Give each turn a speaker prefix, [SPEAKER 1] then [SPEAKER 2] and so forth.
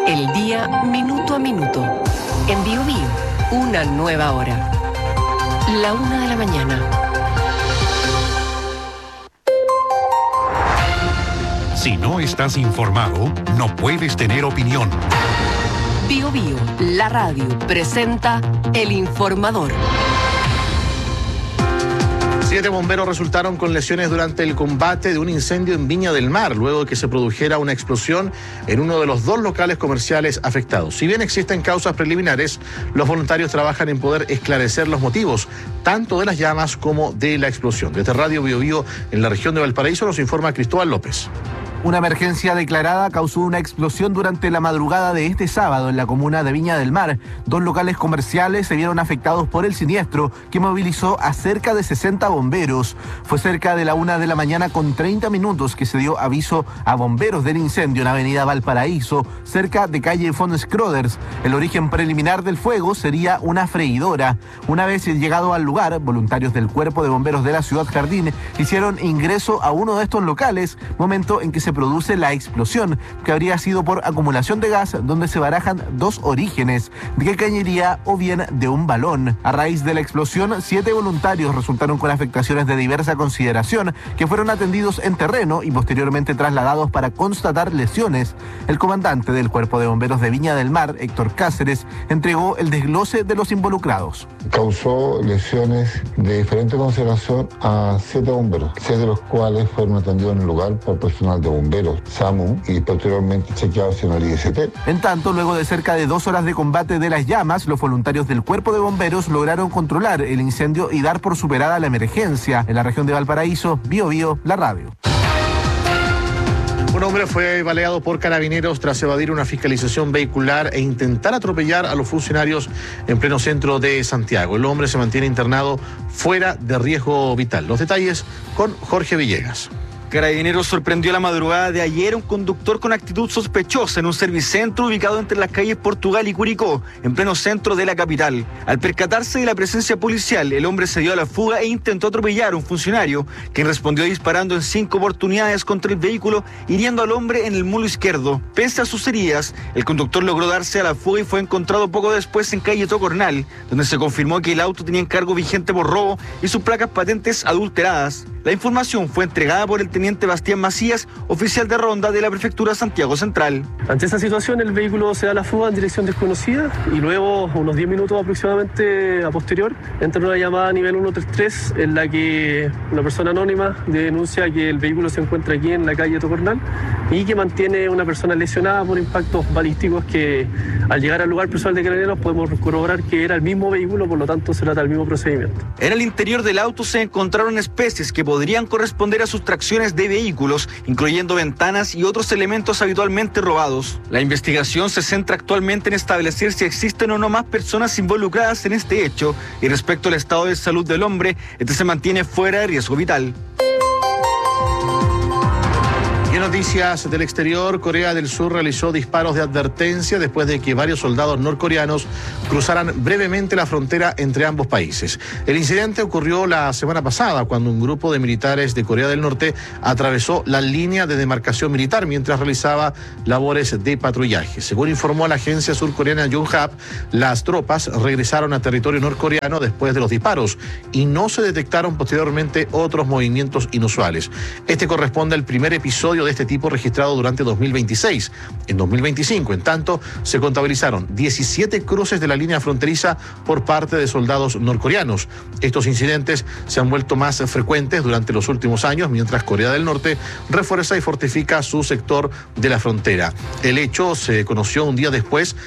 [SPEAKER 1] El día minuto a minuto. En Bio Bio, una nueva hora. 1:00 a.m.
[SPEAKER 2] Si no estás informado, no puedes tener opinión.
[SPEAKER 1] Bio Bio, la radio, presenta El Informador.
[SPEAKER 3] 7 bomberos resultaron con lesiones durante el combate de un incendio en Viña del Mar, luego de que se produjera una explosión en uno de los 2 locales comerciales afectados. Si bien existen causas preliminares, los voluntarios trabajan en poder esclarecer los motivos, tanto de las llamas como de la explosión. Desde Radio Bio Bio, en la región de Valparaíso, nos informa Cristóbal López.
[SPEAKER 4] Una emergencia declarada causó una explosión durante la madrugada de este sábado en la comuna de Viña del Mar. 2 locales comerciales se vieron afectados por el siniestro, que movilizó a cerca de 60 bomberos. Fue cerca de la 1:30 a.m. con 30 minutos que se dio aviso a bomberos del incendio en Avenida Valparaíso, cerca de calle von Scroders. El origen preliminar del fuego sería una freidora. Una vez llegado al lugar, voluntarios del Cuerpo de Bomberos de la Ciudad Jardín hicieron ingreso a uno de estos locales, momento en que se produce la explosión, que habría sido por acumulación de gas, donde se barajan 2 orígenes, de cañería o bien de un balón. A raíz de la explosión, 7 voluntarios resultaron con afectaciones de diversa consideración, que fueron atendidos en terreno y posteriormente trasladados para constatar lesiones. El comandante del Cuerpo de Bomberos de Viña del Mar, Héctor Cáceres, entregó el desglose de los involucrados.
[SPEAKER 5] Causó lesiones de diferente consideración a 7 bomberos, 6 de los cuales fueron atendidos en el lugar por personal de bomberos, SAMU, y posteriormente chequeados en el IST.
[SPEAKER 4] En tanto, luego de cerca de 2 horas de combate de las llamas, los voluntarios del Cuerpo de Bomberos lograron controlar el incendio y dar por superada la emergencia. En la región de Valparaíso, Bio Bio, la radio.
[SPEAKER 3] Un hombre fue baleado por carabineros tras evadir una fiscalización vehicular e intentar atropellar a los funcionarios en pleno centro de Santiago. El hombre se mantiene internado fuera de riesgo vital. Los detalles con Jorge Villegas.
[SPEAKER 6] Carabineros sorprendió la madrugada de ayer a un conductor con actitud sospechosa en un servicentro ubicado entre las calles Portugal y Curicó, en pleno centro de la capital. Al percatarse de la presencia policial, el hombre se dio a la fuga e intentó atropellar a un funcionario, quien respondió disparando en 5 oportunidades contra el vehículo, hiriendo al hombre en el muslo izquierdo. Pese a sus heridas, el conductor logró darse a la fuga y fue encontrado poco después en calle Tocornal, donde se confirmó que el auto tenía encargo vigente por robo y sus placas patentes adulteradas. La información fue entregada por el teniente Bastián Macías, oficial de ronda de la prefectura Santiago Central.
[SPEAKER 7] Ante esta situación, el vehículo se da la fuga en dirección desconocida y luego, unos 10 minutos aproximadamente a posterior, entra una llamada a nivel 133 en la que una persona anónima denuncia que el vehículo se encuentra aquí en la calle Tocornal y que mantiene una persona lesionada por impactos balísticos que, al llegar al lugar personal de Carabineros, podemos corroborar que era el mismo vehículo, por lo tanto se trata del mismo procedimiento.
[SPEAKER 6] En el interior del auto se encontraron especies que podrían corresponder a sustracciones de vehículos, incluyendo ventanas y otros elementos habitualmente robados. La investigación se centra actualmente en establecer si existen o no más personas involucradas en este hecho, y respecto al estado de salud del hombre, este se mantiene fuera de riesgo vital.
[SPEAKER 3] Y en noticias del exterior, Corea del Sur realizó disparos de advertencia después de que varios soldados norcoreanos cruzaran brevemente la frontera entre ambos países. El incidente ocurrió la semana pasada, cuando un grupo de militares de Corea del Norte atravesó la línea de demarcación militar mientras realizaba labores de patrullaje. Según informó la agencia surcoreana Yonhap, las tropas regresaron a territorio norcoreano después de los disparos y no se detectaron posteriormente otros movimientos inusuales. Este corresponde al primer episodio de este tipo registrado durante 2026. En 2025, en tanto, se contabilizaron 17 cruces de la línea fronteriza por parte de soldados norcoreanos. Estos incidentes se han vuelto más frecuentes durante los últimos años, mientras Corea del Norte refuerza y fortifica su sector de la frontera. El hecho se conoció un día después